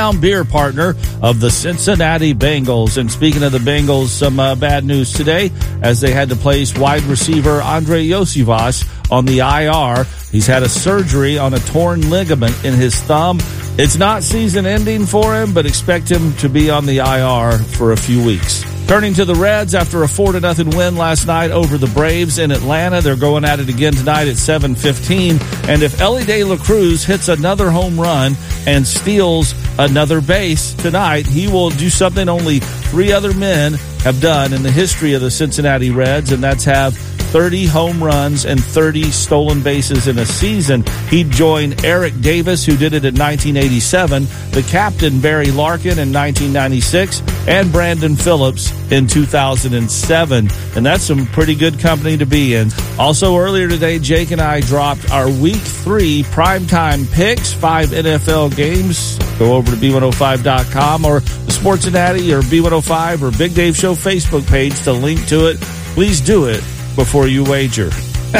hometown beer partner of the Cincinnati Bengals. And speaking of the Bengals, some bad news today as they had to place wide receiver Andre Iosivas on the IR. He's had a surgery on a torn ligament in his thumb. It's not season ending for him, but expect him to be on the IR for a few weeks. Turning to the Reds, after a 4-0 win last night over the Braves in Atlanta, they're going at it again tonight at 7:15. And if Elly De La Cruz hits another home run and steals another base tonight, he will do something only 3 other men have done in the history of the Cincinnati Reds, and that's have 30 home runs and 30 stolen bases in a season. He'd join Eric Davis, who did it in 1987, the captain Barry Larkin in 1996, and Brandon Phillips in 2007. And that's some pretty good company to be in. Also, earlier today, Jake and I dropped our Week 3 primetime picks, 5 NFL games. Go over to B105.com or the Sportsinati or B105 or Big Dave Show Facebook page to link to it. Please do it before you wager.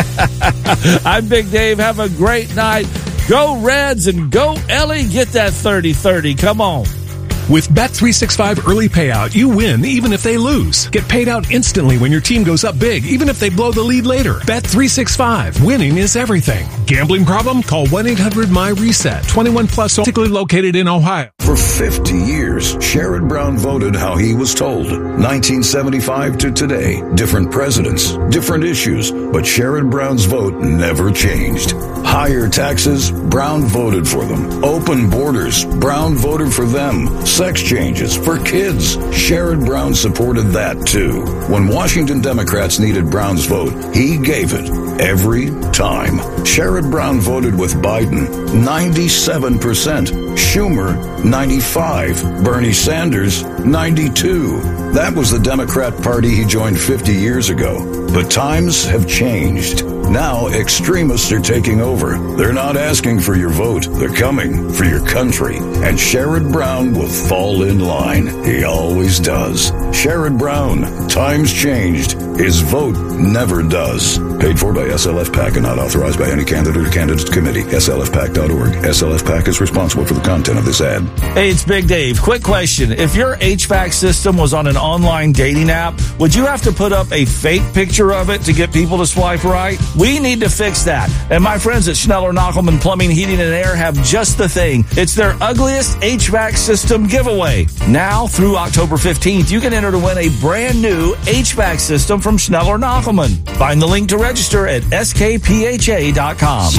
I'm Big Dave. Have a great night. Go Reds and go Elly. Get that 30-30. Come on. With Bet365 early payout, you win even if they lose. Get paid out instantly when your team goes up big, even if they blow the lead later. Bet365. Winning is everything. Gambling problem? Call 1-800-MY-RESET. 21 plus, particularly located in Ohio. For 50 years, Sherrod Brown voted how he was told. 1975 to today, different presidents, different issues, but Sherrod Brown's vote never changed. Higher taxes, Brown voted for them. Open borders, Brown voted for them. Sex changes for kids, Sherrod Brown supported that too. When Washington Democrats needed Brown's vote, he gave it every time. Sherrod Brown voted with Biden, 97%. Schumer, 95%. Bernie Sanders, 92%. That was the Democrat Party he joined 50 years ago. But times have changed. Now extremists are taking over. They're not asking for your vote. They're coming for your country. And Sherrod Brown will fall in line. He always does. Sherrod Brown. Times changed. His vote never does. Paid for by SLF PAC and not authorized by any candidate or candidates committee. SLFPAC.org. SLF PAC is responsible for the content of this ad. Hey, it's Big Dave. Quick question. If your HVAC system was on an online dating app, would you have to put up a fake picture of it to get people to swipe right? We need to fix that. And my friends at Schneller Knockelman Plumbing, Heating, and Air have just the thing. It's their ugliest HVAC system giveaway. Now, through October 15th, you can enter to win a brand new HVAC system from Schneller Knockelman. Find the link to register at skpha.com.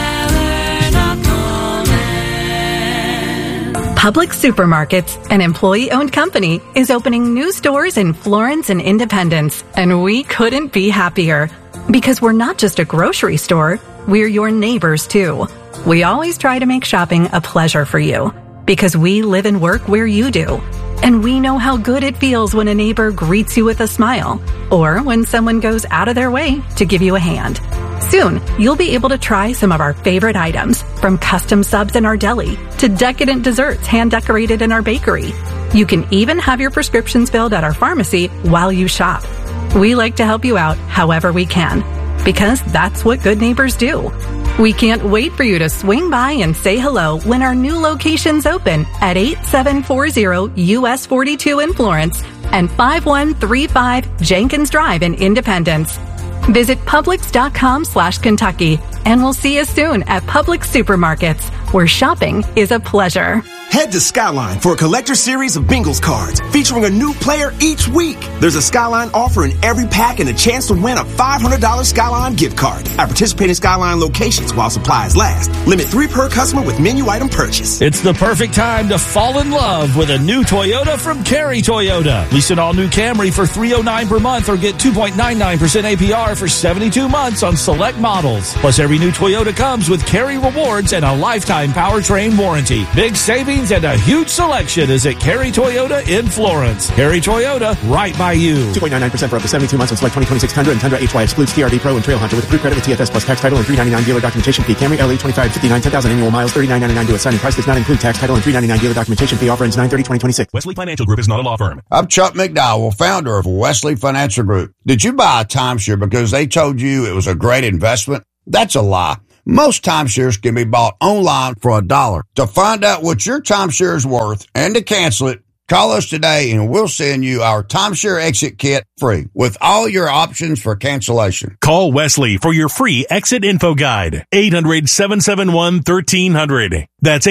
Publix Supermarkets, an employee-owned company, is opening new stores in Florence and Independence, and we couldn't be happier. Because we're not just a grocery store, we're your neighbors too. We always try to make shopping a pleasure for you, because we live and work where you do. And we know how good it feels when a neighbor greets you with a smile, or when someone goes out of their way to give you a hand. Soon, you'll be able to try some of our favorite items, from custom subs in our deli to decadent desserts hand-decorated in our bakery. You can even have your prescriptions filled at our pharmacy while you shop. We like to help you out however we can, because that's what good neighbors do. We can't wait for you to swing by and say hello when our new locations open at 8740 US 42 in Florence and 5135 Jenkins Drive in Independence. Visit Publix.com/Kentucky, and we'll see you soon at Publix Supermarkets, where shopping is a pleasure. Head to Skyline for a collector series of Bengals cards featuring a new player each week. There's a Skyline offer in every pack and a chance to win a $500 Skyline gift card at participating Skyline locations while supplies last. Limit 3 per customer with menu item purchase. It's the perfect time to fall in love with a new Toyota from Carey Toyota. Lease an all-new Camry for $309 per month or get 2.99% APR for 72 months on select models. Plus, every new Toyota comes with Carey Rewards and a lifetime powertrain warranty. Big savings and a huge selection is at Carey Toyota in Florence. Carey Toyota, right by you. 2.99% for up to 72 months on select 2026 Tundra and Tundra HY excludes TRD Pro and Trail Hunter with approved credit with TFS plus tax title and $399 dealer documentation fee. Camry LE 2559 10,000 annual miles $39.99 to a signing price does not include tax title and $399 dealer documentation fee. Offer ends 9/30/2026. Wesley Financial Group is not a law firm. I'm Chuck McDowell, founder of Wesley Financial Group. Did you buy a timeshare because they told you it was a great investment? That's a lie. Most timeshares can be bought online for $1. To find out what your timeshare is worth and to cancel it, call us today and we'll send you our timeshare exit kit free with all your options for cancellation. Call Wesley for your free exit info guide. 800-771-1300. That's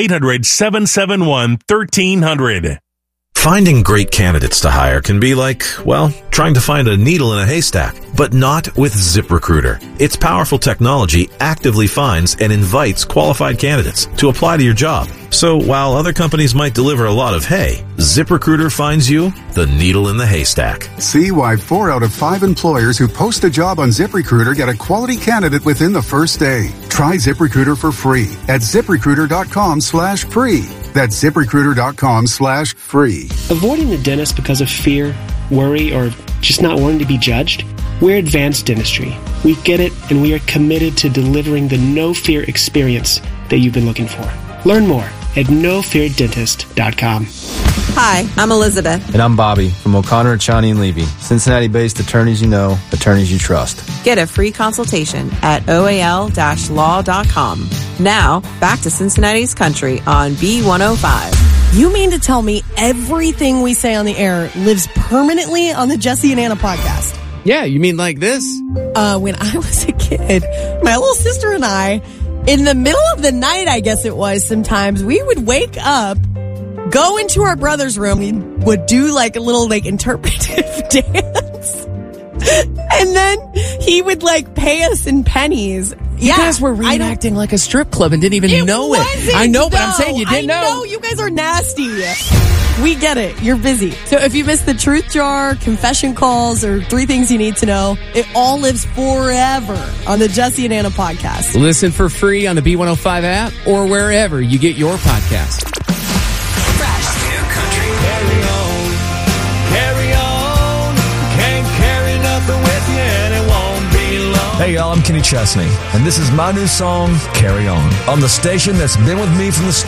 800-771-1300. Finding great candidates to hire can be like, well, trying to find a needle in a haystack, but not with ZipRecruiter. Its powerful technology actively finds and invites qualified candidates to apply to your job. So while other companies might deliver a lot of hay, ZipRecruiter finds you the needle in the haystack. See why 4 out of 5 employers who post a job on ZipRecruiter get a quality candidate within the first day. Try ZipRecruiter for free at ZipRecruiter.com/free. That's ZipRecruiter.com/free. Avoiding the dentist because of fear, worry, or just not wanting to be judged? We're Advanced Dentistry. We get it, and we are committed to delivering the no-fear experience that you've been looking for. Learn more at nofeardentist.com. Hi, I'm Elizabeth. And I'm Bobby from O'Connor, Chani & Levy. Cincinnati-based attorneys you know, attorneys you trust. Get a free consultation at oal-law.com. Now, back to Cincinnati's Country on B105. You mean to tell me everything we say on the air lives permanently on the Jesse and Anna podcast? Yeah, you mean like this? When I was a kid, my little sister and I, in the middle of the night, I guess it was sometimes, we would wake up, go into our brother's room, we would do like a little like interpretive dance, and then he would like pay us in pennies. You guys were reenacting like a strip club and didn't even know it. I know, but I'm saying you didn't know. I know, you guys are nasty. We get it. You're busy. So if you missed the truth jar, confession calls, or 3 things you need to know, it all lives forever on the Jesse and Anna podcast. Listen for free on the B105 app or wherever you get your podcast. Fresh New Country. Carry on, carry on. Can't carry nothing with you and it won't be long. Hey y'all, I'm Kenny Chesney, and this is my new song, Carry On the station that's been with me from the start.